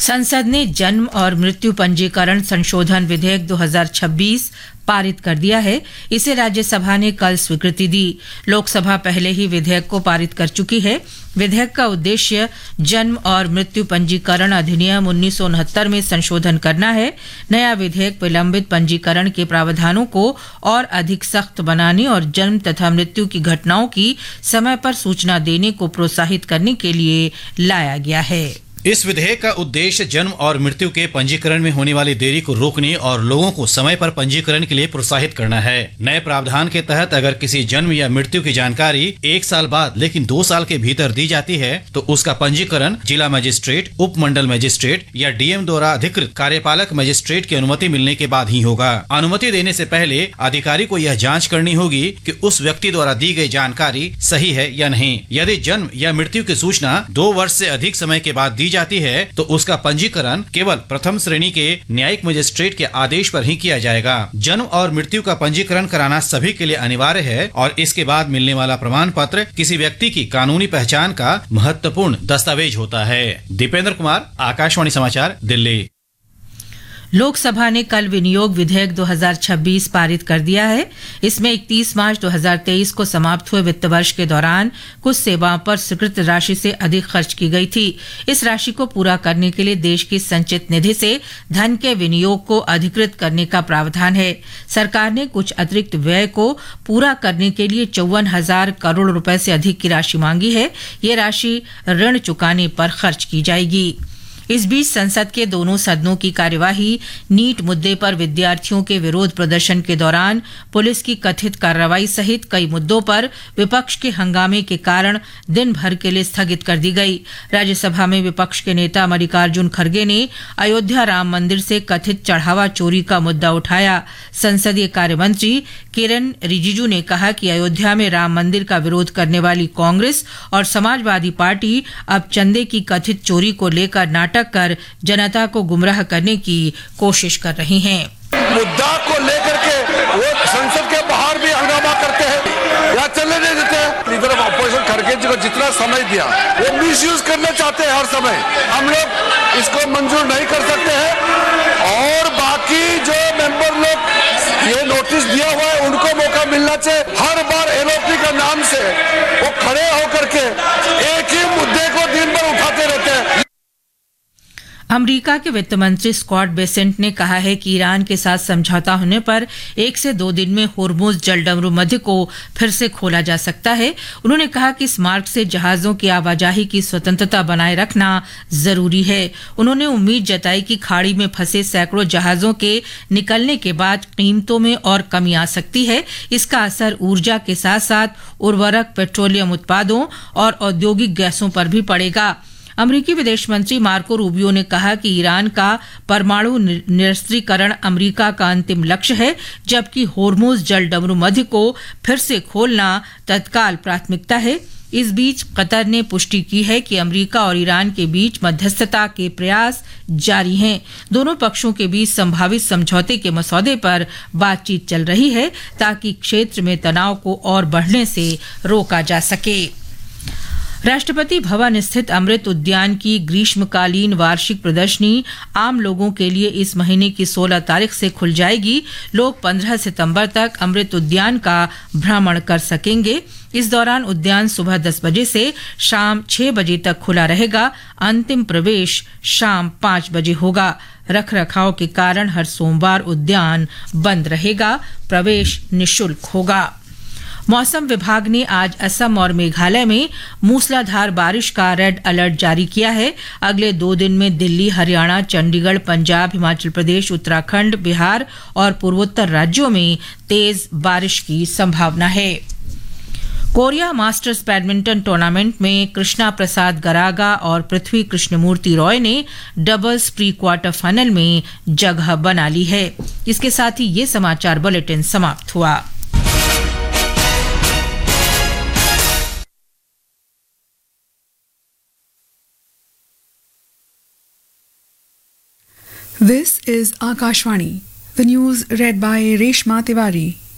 संसद ने जन्म और मृत्यु पंजीकरण संशोधन विधेयक 2026 पारित कर दिया है। इसे राज्यसभा ने कल स्वीकृति दी। लोकसभा पहले ही विधेयक को पारित कर चुकी है। विधेयक का उद्देश्य जन्म और मृत्यु पंजीकरण अधिनियम 1969 में संशोधन करना है। नया विधेयक विलंबित पंजीकरण के प्रावधानों को और अधिक सख्त बनाने और जन्म तथा मृत्यु की घटनाओं की समय पर सूचना देने को प्रोत्साहित करने के लिए लाया गया है। इस विधेयक का उद्देश्य जन्म और मृत्यु के पंजीकरण में होने वाली देरी को रोकने और लोगों को समय पर पंजीकरण के लिए प्रोत्साहित करना है। नए प्रावधान के तहत अगर किसी जन्म या मृत्यु की जानकारी 1 साल बाद लेकिन 2 साल के भीतर दी जाती है तो उसका पंजीकरण जिला मजिस्ट्रेट, उप मंडल मजिस्ट्रेट या डीएम द्वारा अधिकृत कार्यपालक मजिस्ट्रेट की अनुमति मिलने के बाद ही होगा। अनुमति देने से पहले अधिकारी को यह जाँच करनी होगी कि उस व्यक्ति द्वारा दी गई जानकारी सही है या नहीं। यदि जन्म या मृत्यु की सूचना 2 वर्ष से अधिक समय के बाद जाती है तो उसका पंजीकरण केवल प्रथम श्रेणी के न्यायिक मजिस्ट्रेट के आदेश पर ही किया जाएगा। जन्म और मृत्यु का पंजीकरण कराना सभी के लिए अनिवार्य है और इसके बाद मिलने वाला प्रमाण पत्र किसी व्यक्ति की कानूनी पहचान का महत्वपूर्ण दस्तावेज होता है। दीपेंद्र कुमार, आकाशवाणी समाचार, दिल्ली। लोकसभा ने कल विनियोग विधेयक 2026 पारित कर दिया है। इसमें 31 मार्च 2023 को समाप्त हुए वित्त वर्ष के दौरान कुछ सेवाओं पर स्वीकृत राशि से अधिक खर्च की गई थी। इस राशि को पूरा करने के लिए देश की संचित निधि से धन के विनियोग को अधिकृत करने का प्रावधान है। सरकार ने कुछ अतिरिक्त व्यय को पूरा करने के लिए 54,000 करोड़ रुपए से अधिक की राशि मांगी है। ये राशि ऋण चुकाने पर खर्च की जाएगी। इस बीच संसद के दोनों सदनों की कार्यवाही नीट मुद्दे पर विद्यार्थियों के विरोध प्रदर्शन के दौरान पुलिस की कथित कार्रवाई सहित कई मुद्दों पर विपक्ष के हंगामे के कारण दिन भर के लिए स्थगित कर दी गई। राज्यसभा में विपक्ष के नेता मल्लिकार्जुन खड़गे ने अयोध्या राम मंदिर से कथित चढ़ावा चोरी का मुद्दा उठाया। संसदीय कार्य मंत्री किरेन रिजिजू ने कहा कि अयोध्या में राम मंदिर का विरोध करने वाली कांग्रेस और समाजवादी पार्टी अब चंदे की कथित चोरी को लेकर नाटक कर जनता को गुमराह करने की कोशिश कर रही हैं। मुद्दा को लेकर के वो संसद के बाहर भी हंगामा करते हैं या चलने नहीं देते हैं। लीडर ऑफ ऑपोजिशन खड़गे जी को जितना समय दिया वो मिसयूज करना चाहते हैं हर समय। हम लोग इसको मंजूर नहीं कर सकते हैं और बाकी जो मेंबर लोग ये नोटिस दिया हुआ है उनको मौका मिलना चाहिए। हर बार एलओपी का नाम से वो खड़े होकर के एक ही मुद्दे को दिन भर उठाते रहते हैं। अमेरिका के वित्त मंत्री स्कॉट बेसेंट ने कहा है कि ईरान के साथ समझौता होने पर 1 से 2 दिन में होर्मुज जलडमरू मध्य को फिर से खोला जा सकता है। उन्होंने कहा कि इस मार्ग से जहाजों की आवाजाही की स्वतंत्रता बनाए रखना जरूरी है। उन्होंने उम्मीद जताई कि खाड़ी में फंसे सैकड़ों जहाजों के निकलने के बाद कीमतों में और कमी आ सकती है। इसका असर ऊर्जा के साथ साथ उर्वरक, पेट्रोलियम उत्पादों और औद्योगिक गैसों पर भी पड़ेगा। अमेरिकी विदेश मंत्री मार्को रूबियो ने कहा कि ईरान का परमाणु निरस्त्रीकरण अमेरिका का अंतिम लक्ष्य है, जबकि होर्मुज जलडमरू मध्य को फिर से खोलना तत्काल प्राथमिकता है। इस बीच कतर ने पुष्टि की है कि अमेरिका और ईरान के बीच मध्यस्थता के प्रयास जारी हैं। दोनों पक्षों के बीच संभावित समझौते के मसौदे पर बातचीत चल रही है ताकि क्षेत्र में तनाव को और बढ़ने से रोका जा सके। राष्ट्रपति भवन स्थित अमृत उद्यान की ग्रीष्मकालीन वार्षिक प्रदर्शनी आम लोगों के लिए इस महीने की 16 तारीख से खुल जाएगी। लोग 15 सितंबर तक अमृत उद्यान का भ्रमण कर सकेंगे। इस दौरान उद्यान सुबह 10 बजे से शाम 6 बजे तक खुला रहेगा। अंतिम प्रवेश शाम 5 बजे होगा। रखरखाव के कारण हर सोमवार उद्यान बंद रहेगा। प्रवेश निःशुल्क होगा। मौसम विभाग ने आज असम और मेघालय में मूसलाधार बारिश का रेड अलर्ट जारी किया है। अगले 2 दिन में दिल्ली, हरियाणा, चंडीगढ़, पंजाब, हिमाचल प्रदेश, उत्तराखंड, बिहार और पूर्वोत्तर राज्यों में तेज बारिश की संभावना है। कोरिया मास्टर्स बैडमिंटन टूर्नामेंट में कृष्णा प्रसाद गरागा और पृथ्वी कृष्णमूर्ति रॉय ने डबल्स प्री क्वार्टर फाइनल में जगह बना ली है। इसके साथ ही ये समाचार बुलेटिन समाप्त हुआ। This is Akashvani. The news read by Reshma Tiwari.